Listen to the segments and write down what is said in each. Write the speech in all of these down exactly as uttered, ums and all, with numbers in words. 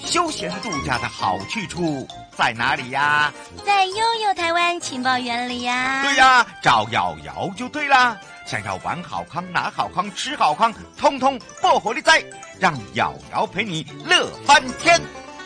休闲度假的好去处在哪里呀？ 在悠悠台湾情报园里呀。 对呀，找瑶瑶就对啦。想要玩好康、拿好康、吃好康，通通不火力在，让瑶瑶陪你乐翻天。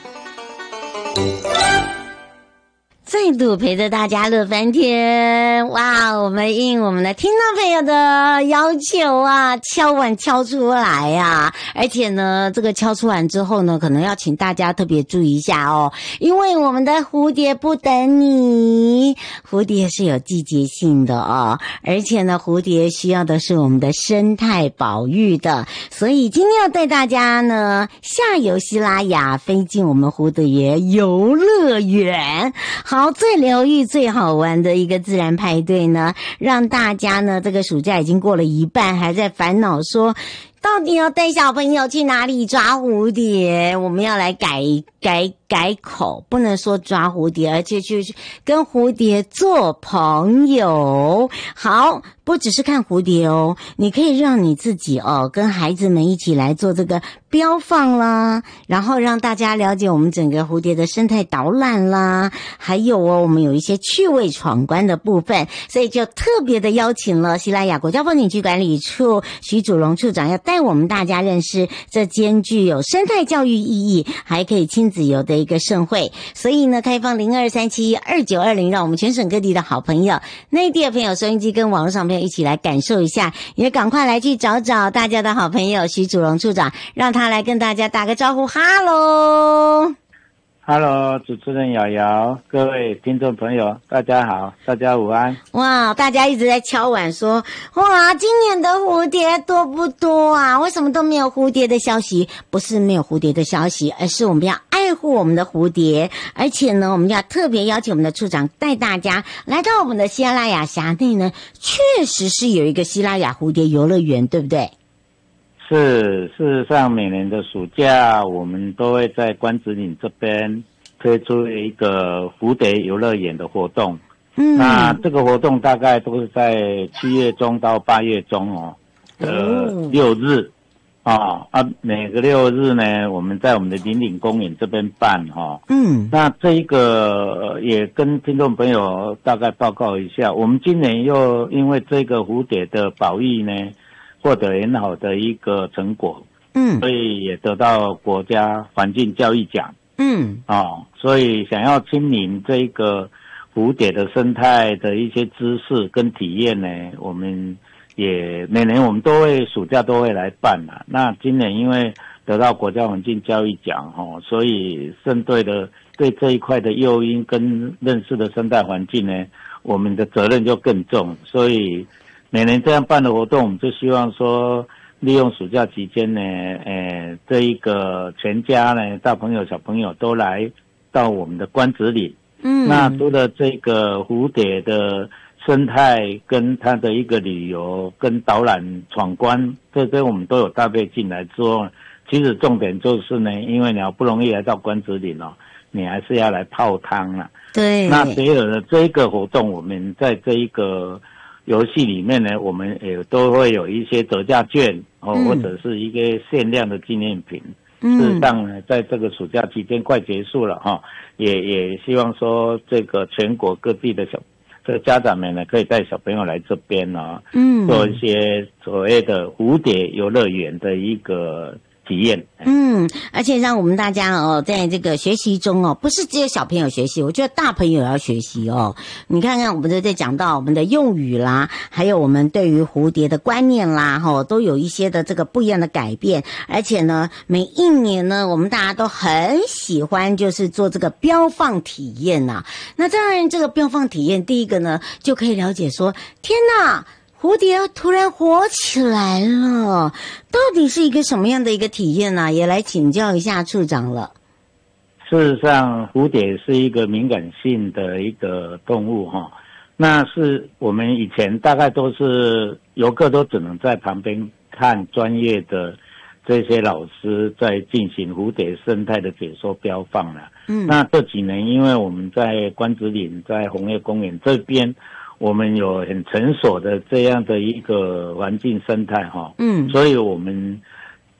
再度陪着大家乐翻天，哇！我们应我们的听众朋友的要求啊，敲碗敲出来呀、啊！而且呢，这个敲出完之后呢，可能要请大家特别注意一下哦，因为我们的蝴蝶不等你，蝴蝶是有季节性的哦，而且呢，蝴蝶需要的是我们的生态保育的，所以今天要带大家呢下游西拉雅，飞进我们蝴蝶游乐园。好。最疗愈最好玩的一个自然派对呢，让大家呢这个暑假已经过了一半，还在烦恼说到底要带小朋友去哪里抓蝴蝶。我们要来改改改口，不能说抓蝴蝶，而且去跟蝴蝶做朋友。好，不只是看蝴蝶哦，你可以让你自己哦跟孩子们一起来做这个标放啦，然后让大家了解我们整个蝴蝶的生态导览啦，还有哦我们有一些趣味闯关的部分，所以就特别的邀请了西拉雅国家风景区管理处徐祖龙处长，要带我们大家认识这兼具有生态教育意义还可以亲子游的一个盛会。所以呢，开放零二三七二九二零，让我们全省各地的好朋友、内地的朋友、收音机跟网络上朋友一起来感受一下，也赶快来去找找大家的好朋友徐祖龙处长，让他来跟大家打个招呼。哈喽 Hello， 主持人瑶瑶，各位听众朋友，大家好，大家午安。 哇，大家一直在敲碗说，哇，今年的蝴蝶多不多啊？为什么都没有蝴蝶的消息？不是没有蝴蝶的消息，而是我们要爱护我们的蝴蝶，而且呢，我们要特别邀请我们的处长带大家来到我们的西拉雅辖内呢，确实是有一个西拉雅蝴蝶游乐园，对不对？ 是，事实上每年的暑假，我们都会在关子岭这边推出一个蝴蝶游乐园的活动。嗯，那这个活动大概都是在七月中到八月中哦，呃，六日啊啊，每个六日呢，我们在我们的林岭公园这边办哈、哦。嗯，那这一个也跟听众朋友大概报告一下，我们今年又因为这个蝴蝶的保育呢，获得很好的一个成果，嗯，所以也得到国家环境教育奖，嗯，哦，所以想要亲临这个蝴蝶的生态的一些知识跟体验呢，我们也每年我们都会暑假都会来办啦。那今年因为得到国家环境教育奖，哦，所以针对的对这一块的诱因跟认识的生态环境呢，我们的责任就更重，所以每年这样办的活动，我们就希望说，利用暑假期间呢，呃，这一个全家呢，大朋友小朋友都来到我们的关子岭。嗯，那除了这个蝴蝶的生态跟它的一个旅游跟导览闯关，这些我们都有搭配进来之后，其实重点就是呢，因为你好不容易来到关子岭哦，你还是要来泡汤啦。 对。 那结合了这一个活动，我们在这一个游戏里面呢，我们也都会有一些折价券哦，嗯、或者是一个限量的纪念品。嗯、事实上呢，在这个暑假期间快结束了哈、哦，也也希望说这个全国各地的小这个家长们呢，可以带小朋友来这边呢、哦，嗯，做一些所谓的蝴蝶游乐园的一个体验。 嗯，而且让我们大家哦，在这个学习中哦，不是只有小朋友学习，我觉得大朋友也要学习哦。你看看，我们都在讲到我们的用语啦，还有我们对于蝴蝶的观念啦，哈，都有一些的这个不一样的改变。而且呢，每一年呢，我们大家都很喜欢就是做这个标放体验呐、啊。那当然，这个标放体验，第一个呢，就可以了解说，天哪！蝴蝶突然活起来了，到底是一个什么样的一个体验呢、啊？也来请教一下处长了。 事实上，蝴蝶是一个敏感性的一个动物哈。那是我们以前大概都是游客都只能在旁边看专业的这些老师在进行蝴蝶生态的解说标放了。嗯，那这几年因为我们在关子岭、在红叶公园这边。我们有很成熟的这样的一个环境生态哈，嗯，所以我们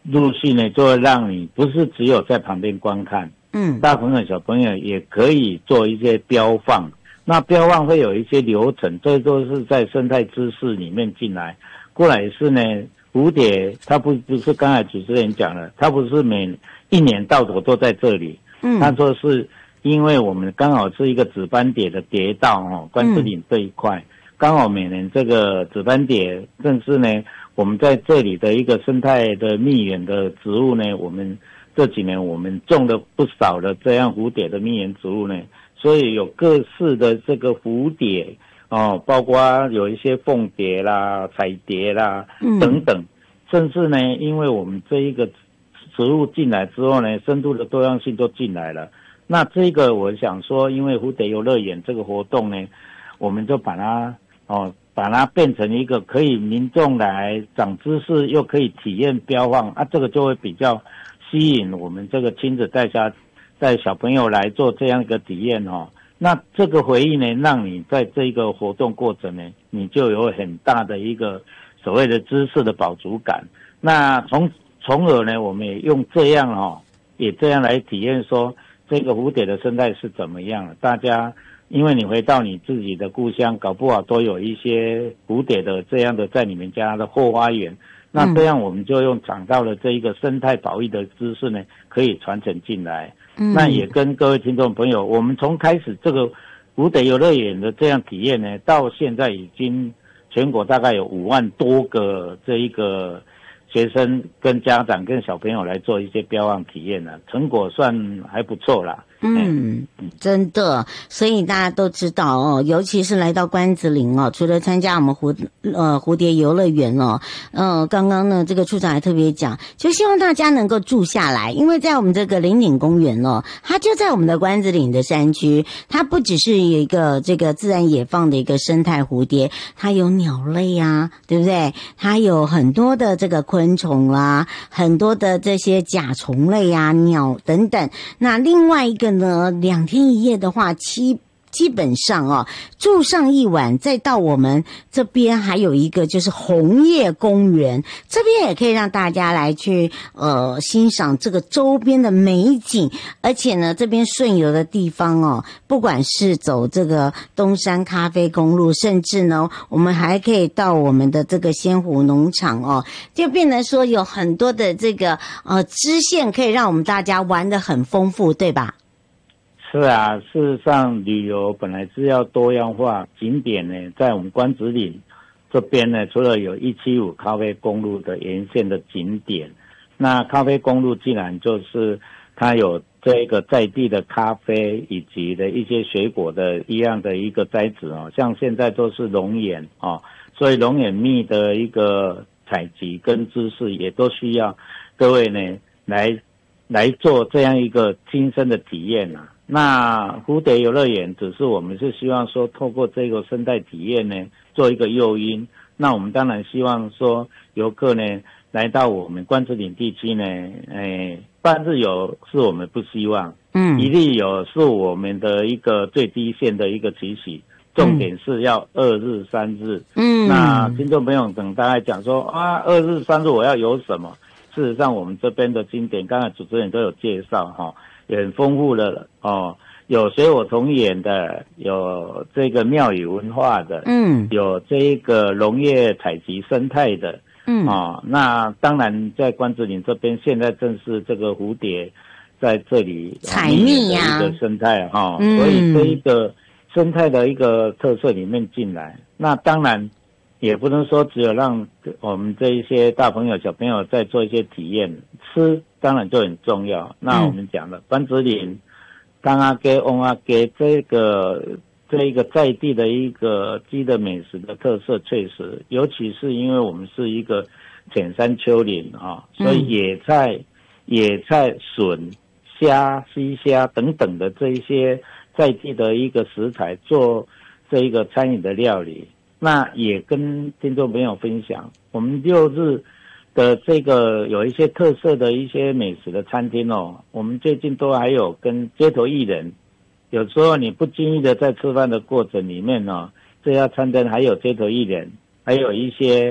陆续呢就会让你不是只有在旁边观看， 嗯， 大朋友小朋友也可以做一些标放。那标放会有一些流程，这都是在生态知识里面进来。过来是呢，蝴蝶它不不是刚才主持人讲了，它不是每一年到头都在这里，嗯，它说是因为我们刚好是一个紫斑蝶的蝶道哦，关子岭这一块，刚好每年这个紫斑蝶正是呢，我们在这里的一个生态的蜜源的植物呢，我们这几年我们种了不少的这样蝴蝶的蜜源植物呢。所以有各式的这个蝴蝶哦，包括有一些凤蝶啦、彩蝶啦、嗯、等等，甚至呢，因为我们这一个植物进来之后呢，深度的多样性都进来了。那这个我想说，因为蝴蝶游乐园这个活动呢，我们就把它哦，把它变成一个可以民众来长知识，又可以体验标放啊，这个就会比较吸引我们这个亲子带家。带小朋友来做这样一个体验哦，那这个回忆呢，让你在这个活动过程呢，你就有很大的一个所谓的知识的饱足感。那从从而呢，我们也用这样哦，也这样来体验说这个蝴蝶的生态是怎么样的。大家因为你回到你自己的故乡，搞不好都有一些蝴蝶的这样的在你们家的后花园。那这样我们就用长到了这一个生态保育的知识呢，可以传承进来。嗯，那也跟各位听众朋友，我们从开始这个蝴蝶游乐园的这样体验呢，到现在已经全国大概有五万多个这一个学生跟家长跟小朋友来做一些标放体验了，成果算还不错啦。 嗯，真的，所以大家都知道哦，尤其是来到关子岭哦，除了参加我们蝴呃蝴蝶游乐园哦，呃，刚刚呢这个处长还特别讲，就希望大家能够住下来，因为在我们这个林岭公园哦，它就在我们的关子岭的山区，它不只是有一个这个自然野放的一个生态蝴蝶，它有鸟类啊，对不对？它有很多的这个昆虫啦，很多的这些甲虫类啊、鸟等等。那另外一个呢，两天一夜的话，基基本上哦，住上一晚，再到我们这边还有一个就是红叶公园，这边也可以让大家来去呃欣赏这个周边的美景，而且呢，这边顺游的地方哦，不管是走这个东山咖啡公路，甚至呢，我们还可以到我们的这个仙湖农场哦，就变成说有很多的这个呃支线可以让我们大家玩得很丰富，对吧？ 是啊，事实上旅游本来是要多样化，景点呢在我们关子岭这边呢，除了有一七五咖啡公路的沿线的景点，那咖啡公路既然就是它有这个在地的咖啡以及的一些水果的一样的一个栽植哦，像现在都是龙眼哦，所以龙眼蜜的一个采集跟知识也都需要各位呢来来做这样一个亲身的体验啊。那蝴蝶游乐园只是我们是希望说透过这个生态体验呢做一个诱因，那我们当然希望说游客呢来到我们关子岭地区呢，诶，半日游是我们不希望，嗯，一日游是我们的一个最低线的一个期许，重点是要二日三日，嗯，那听众朋友等大概讲说啊，二日三日我要游什么？事实上我们这边的经典，刚才主持人都有介绍哈。也很丰富的哦，有水火同源的，有这个庙宇文化的，嗯，有这个农业采集生态的，嗯，哦，那当然在关子岭这边，现在正是这个蝴蝶在这里采蜜呀， 一个生态哈、哦嗯，所以这一个生态的一个特色里面进来，那当然也不能说只有让我们这一些大朋友小朋友在做一些体验，吃当然就很重要。那我们讲了关子岭干阿给翁阿给这个这一个在地的一个鸡的美食的特色，确实尤其是因为我们是一个浅山丘陵啊，所以野菜、嗯、野菜笋虾西虾等等的这一些在地的一个食材做这一个餐饮的料理，那也跟听众朋友分享，我们六日的这个有一些特色的一些美食的餐厅哦，我们最近都还有跟街头艺人，有时候你不经意的在吃饭的过程里面哦，这家餐厅还有街头艺人，还有一些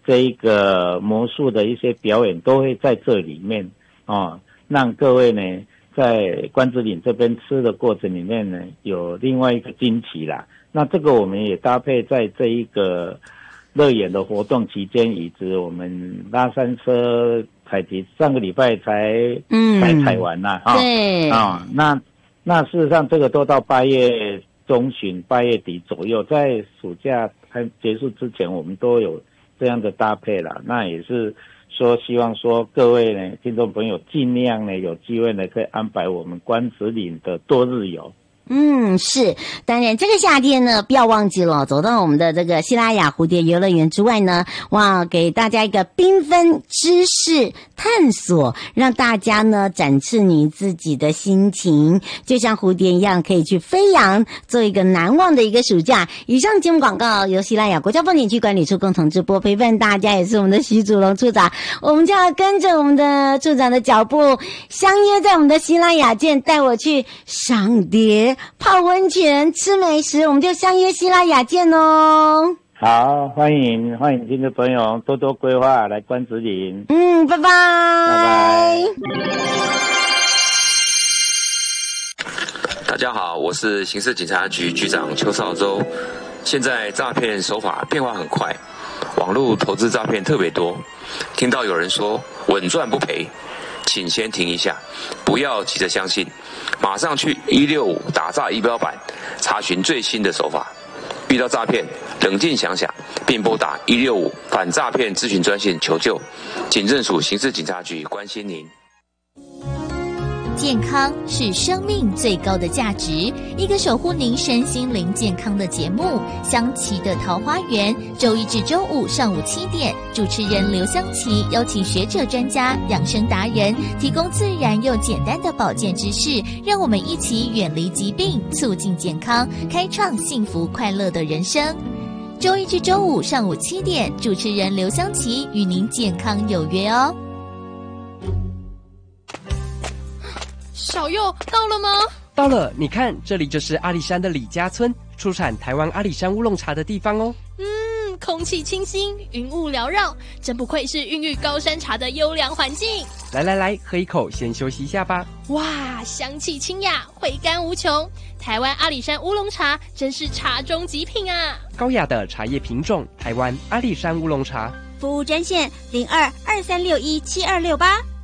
这一个魔术的一些表演都会在这里面哦，让各位呢在关子岭这边吃的过程里面呢有另外一个惊奇啦。那这个我们也搭配在这一个乐演的活动期间，以及我们拉山车采集上个礼拜才嗯才采完啦、啊、 对啊、哦，那那事实上这个都到八月中旬八月底左右，在暑假还结束之前我们都有这样的搭配啦。那也是说希望说各位呢听众朋友尽量呢有机会呢可以安排我们关子岭的多日游。 嗯，是，当然这个夏天呢，不要忘记了走到我们的这个西拉雅蝴蝶游乐园之外呢，哇，给大家一个缤纷知识探索，让大家呢展示你自己的心情，就像蝴蝶一样，可以去飞扬，做一个难忘的一个暑假。以上节目广告由西拉雅国家风景区管理处共同直播，陪伴大家也是我们的徐祖龙处长，我们就要跟着我们的处长的脚步，相约在我们的西拉雅见，带我去赏蝶。泡温泉吃美食，我们就相约西拉雅见哦。 好，欢迎欢迎听众朋友多多规划来关子岭。 嗯，拜拜，拜拜。 大家好，我是刑事警察局局长邱少洲。现在诈骗手法变化很快，网络投资诈骗特别多，听到有人说稳赚不赔，请先停一下，不要急着相信，马上去一六五打诈仪表板查询最新的手法。遇到诈骗，冷静想想，并拨打一六五反诈骗咨询专线求救。警政署刑事警察局关心您。 健康是生命最高的价值，一个守护您身心灵健康的节目——香琪的桃花源，周一至周五上午七点，主持人刘香琪邀请学者专家、养生达人，提供自然又简单的保健知识，让我们一起远离疾病，促进健康，开创幸福快乐的人生。周一至周五上午七点，主持人刘香琪与您健康有约哦。 小佑到了吗？ 到了，你看，这里就是阿里山的李家村，出产台湾阿里山乌龙茶的地方哦。 嗯，空气清新，云雾缭绕，真不愧是孕育高山茶的优良环境。 来来来，喝一口，先休息一下吧。 哇，香气清雅，回甘无穷。台湾阿里山乌龙茶真是茶中极品啊！ 高雅的茶叶品种，台湾阿里山乌龙茶。 服务专线零二二三六一七二六八。